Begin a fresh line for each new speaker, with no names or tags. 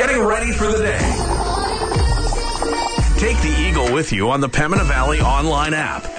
getting ready for the day. Take the Eagle with you on the Pembina Valley online app